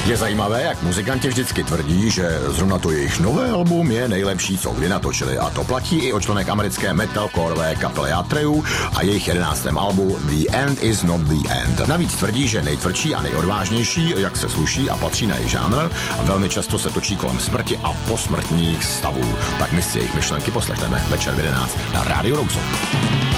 Je zajímavé, jak muzikanti vždycky tvrdí, že zrovna to jejich nové album je nejlepší, co kdy natočili. A to platí i o členech americké metalcoreové kapely Atreyu a jejich 11. albu The End Is Not The End. Navíc tvrdí, že nejtvrdší a nejodvážnější, jak se sluší a patří na jejich žánr, a velmi často se točí kolem smrti a posmrtných stavů. Tak my si jejich myšlenky poslechneme večer v 11 na Rádiu Roxo.